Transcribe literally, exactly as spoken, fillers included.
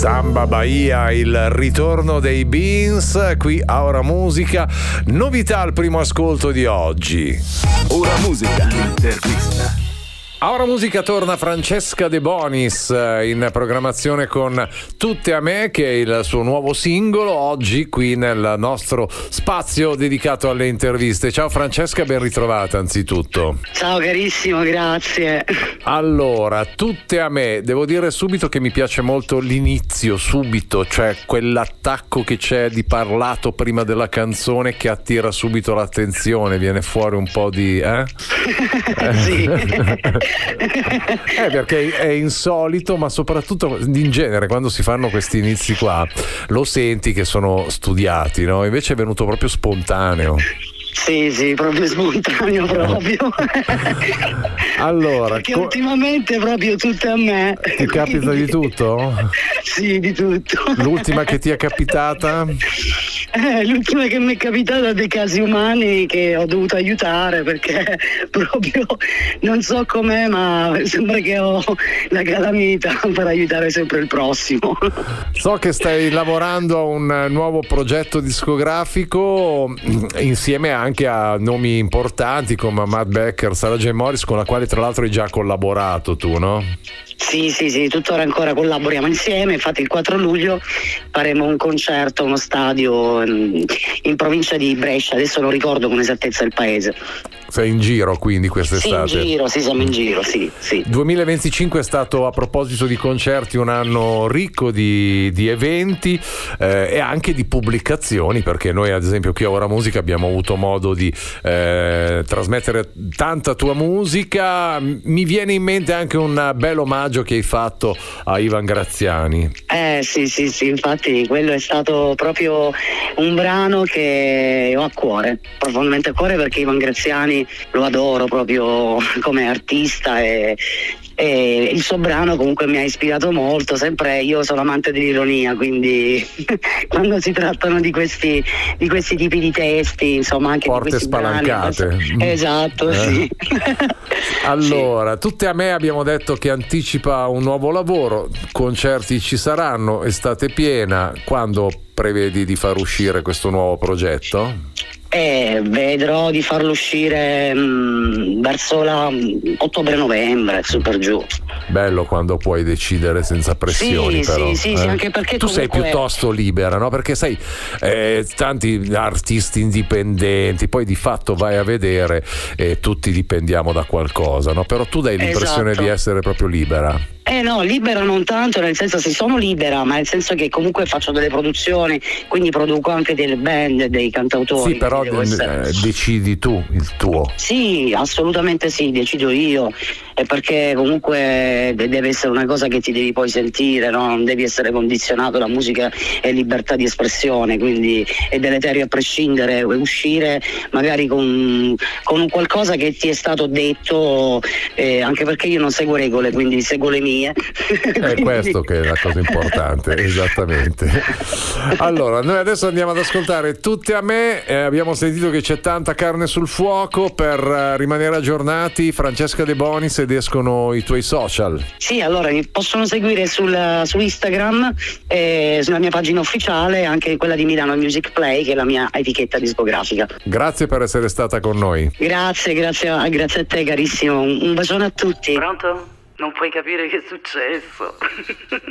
Samba Bahia, il ritorno dei Beans, qui a Ora Musica. Novità al primo ascolto di oggi. Ora Musica, l'intervista. A Ora Musica torna Francesca De Bonis in programmazione con Tutte a me, che è il suo nuovo singolo, oggi qui nel nostro spazio dedicato alle interviste. Ciao Francesca, ben ritrovata anzitutto. Ciao carissimo, grazie. Allora, Tutte a me, devo dire subito che mi piace molto l'inizio, subito, cioè quell'attacco che c'è di parlato prima della canzone che attira subito l'attenzione, viene fuori un po' di... Eh? Sì. Eh, perché è insolito, ma soprattutto in genere quando si fanno questi inizi qua lo senti che sono studiati, no? Invece è venuto proprio spontaneo. Sì, sì, proprio spontaneo proprio. Allora, perché co- ultimamente proprio Tutte a me. Ti capita di tutto? Sì, di tutto. L'ultima che ti è capitata? Eh, l'ultima che mi è capitata dei casi umani che ho dovuto aiutare, perché proprio non so com'è, ma sembra che ho la calamita per aiutare sempre il prossimo. So che stai lavorando a un nuovo progetto discografico insieme anche a nomi importanti come Matt Becker, Sarah J. Morris, con la quale tra l'altro hai già collaborato tu, no? Sì, sì, sì, tuttora ancora collaboriamo insieme. Infatti il quattro luglio faremo un concerto a uno stadio in, in provincia di Brescia, adesso non ricordo con esattezza il paese. Sei in giro quindi quest'estate? Sì, in giro, sì, siamo in giro, sì, sì. duemilaventicinque è stato, a proposito di concerti, un anno ricco di, di eventi eh, e anche di pubblicazioni, perché noi ad esempio qui a Ora Musica abbiamo avuto modo di eh, trasmettere tanta tua musica. Mi viene in mente anche un bel omaggio che hai fatto a Ivan Graziani. Eh sì, sì, sì, infatti quello è stato proprio un brano che ho a cuore, profondamente a cuore, perché Ivan Graziani lo adoro proprio come artista e, e il suo brano comunque mi ha ispirato molto. Sempre io sono amante dell'ironia, quindi quando si trattano di questi di questi tipi di testi, insomma, anche porte di questi spalancate brani, esatto, eh. Sì. Allora, Tutte a me abbiamo detto che anticipa un nuovo lavoro, concerti ci saranno, estate piena. Quando prevedi di far uscire questo nuovo progetto? Eh, vedrò di farlo uscire mh, verso la mh, ottobre-novembre, su per giù. Bello quando puoi decidere senza pressioni, sì, però. Sì, sì, eh? sì, anche perché tu sei comunque... piuttosto libera, no? Perché sai, eh, tanti artisti indipendenti, poi di fatto vai a vedere e tutti dipendiamo da qualcosa, no? Però tu dai l'impressione esatto. di essere proprio libera. Eh no, libera non tanto, nel senso sì, sono libera, ma nel senso che comunque faccio delle produzioni, quindi produco anche delle band, dei cantautori. Sì, però essere... eh, decidi tu il tuo. Sì, assolutamente sì, decido io, è perché comunque deve essere una cosa che ti devi poi sentire, no? Non devi essere condizionato, la musica è libertà di espressione, quindi è deleterio a prescindere, uscire magari con, con un qualcosa che ti è stato detto, eh, anche perché io non seguo regole, quindi seguo le mie. È questo che è la cosa importante, esattamente. Allora, noi adesso andiamo ad ascoltare Tutte a me, eh, abbiamo sentito che c'è tanta carne sul fuoco. Per uh, rimanere aggiornati, Francesca De Bonis, ed escono i tuoi social. Sì, allora mi possono seguire sul, su Instagram, eh, sulla mia pagina ufficiale, anche quella di Milano Music Play, che è la mia etichetta discografica. Grazie per essere stata con noi. Grazie, grazie a, grazie a te carissimo, un, un bacione a tutti. Pronto? Non puoi capire che è successo.